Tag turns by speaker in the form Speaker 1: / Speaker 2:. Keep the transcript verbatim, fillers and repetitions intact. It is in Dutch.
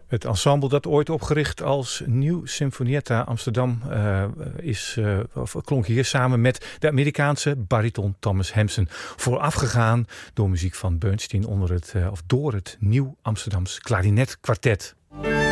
Speaker 1: Het ensemble dat ooit opgericht als Nieuw Sinfonietta Amsterdam uh, is, uh, of klonk hier samen met de Amerikaanse bariton Thomas Hampson. Voorafgegaan door muziek van Bernstein onder het, uh, of door het Nieuw Amsterdams Klarinetkwartet.